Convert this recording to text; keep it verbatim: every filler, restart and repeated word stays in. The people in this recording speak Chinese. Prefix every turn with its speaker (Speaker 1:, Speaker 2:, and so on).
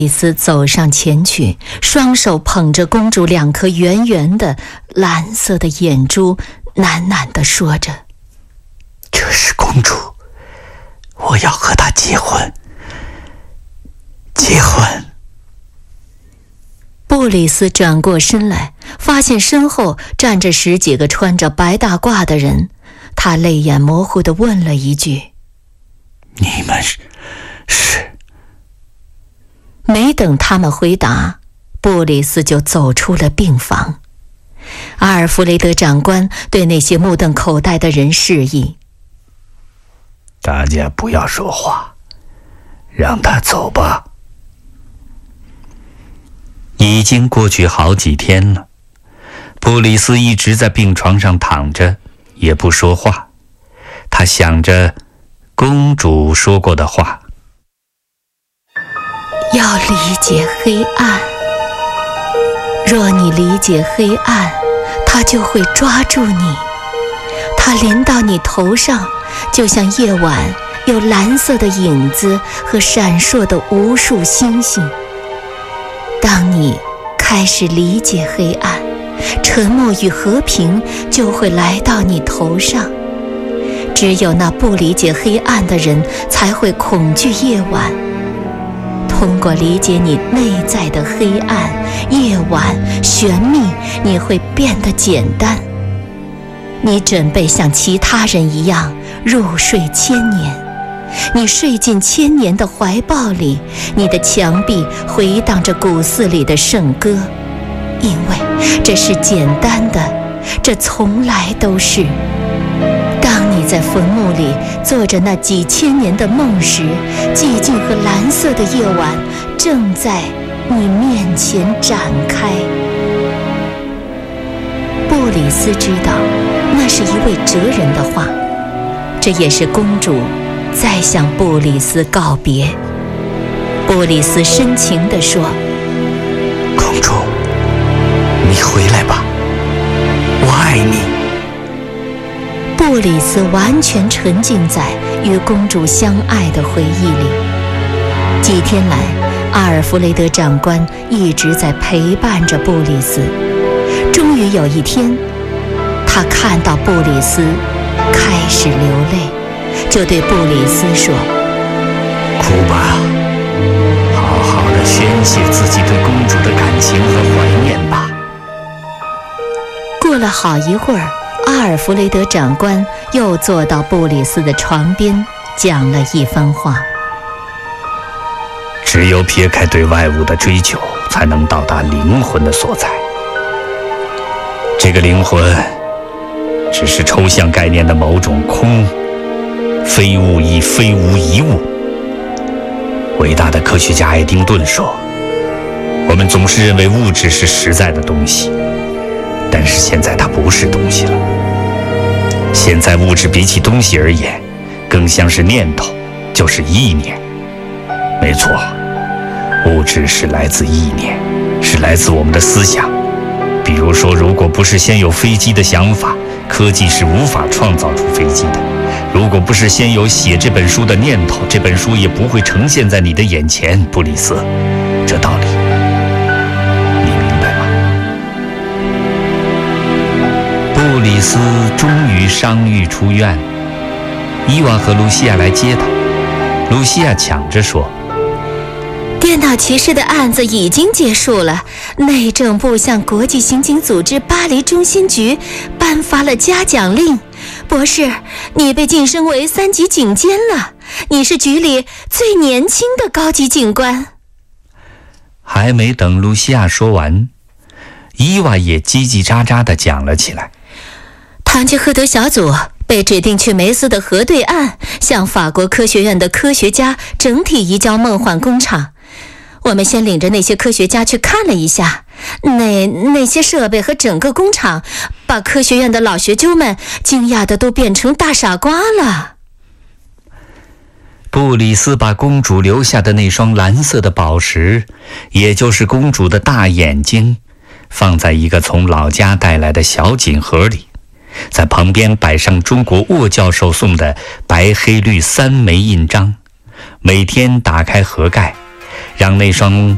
Speaker 1: 里斯走上前去，双手捧着公主两颗圆圆的蓝色的眼珠，喃喃地说着：“
Speaker 2: 这是公主，我要和她结婚，结婚。”
Speaker 1: 布里斯转过身来，发现身后站着十几个穿着白大褂的人，他泪眼模糊地问了一句：“
Speaker 2: 你们是？”是。
Speaker 1: 没等他们回答，布里斯就走出了病房。阿尔弗雷德长官对那些目瞪口呆的人示意：“
Speaker 2: 大家不要说话，让他走吧。”已经过去好几天了，布里斯一直在病床上躺着，也不说话。他想着公主说过的话：
Speaker 1: 要理解黑暗，若你理解黑暗，它就会抓住你，它临到你头上，就像夜晚有蓝色的影子和闪烁的无数星星。当你开始理解黑暗，沉默与和平就会来到你头上。只有那不理解黑暗的人才会恐惧夜晚。通过理解你内在的黑暗、夜晚、玄秘，你会变得简单。你准备像其他人一样入睡千年，你睡进千年的怀抱里，你的墙壁回荡着古寺里的圣歌，因为这是简单的，这从来都是。当你在坟墓里做着那几千年的梦时，寂静和蓝色的夜晚正在你面前展开。布里斯知道那是一位哲人的话，这也是公主在向布里斯告别。布里斯深情地说：“
Speaker 2: 公主，你回来吧，我爱你。”
Speaker 1: 布里斯完全沉浸在与公主相爱的回忆里。几天来，阿尔弗雷德长官一直在陪伴着布里斯。终于有一天，他看到布里斯开始流泪，就对布里斯说：“
Speaker 2: 哭吧，好好的宣泄自己对公主的感情和怀念吧。”
Speaker 1: 过了好一会儿，阿尔弗雷德长官又坐到布里斯的床边，讲了一番话：“
Speaker 2: 只有撇开对外物的追求，才能到达灵魂的所在。这个灵魂只是抽象概念的某种空，非物亦非无一物。伟大的科学家爱丁顿说，我们总是认为物质是实在的东西，但是现在它不是东西了。现在物质比起东西而言，更像是念头，就是意念。没错，物质是来自意念，是来自我们的思想。比如说，如果不是先有飞机的想法，科技是无法创造出飞机的。如果不是先有写这本书的念头，这本书也不会呈现在你的眼前。布里斯，这道理你明白吗？布里斯终于伤愈出院，伊娃和露西亚来接他。露西亚抢着说：“
Speaker 1: 电脑骑士的案子已经结束了，内政部向国际刑警组织巴黎中心局颁发了嘉奖令。博士，你被晋升为三级警监了，你是局里最年轻的高级警官。”
Speaker 2: 还没等露西亚说完，伊娃也叽叽喳喳地讲了起来：“
Speaker 1: 唐吉诃德小组被指定去梅斯的河对岸，向法国科学院的科学家整体移交梦幻工厂。我们先领着那些科学家去看了一下，那那些设备和整个工厂，把科学院的老学究们惊讶的都变成大傻瓜了。”
Speaker 2: 布里斯把公主留下的那双蓝色的宝石，也就是公主的大眼睛，放在一个从老家带来的小锦盒里，在旁边摆上中国沃教授送的白黑绿三枚印章，每天打开盒盖，让那双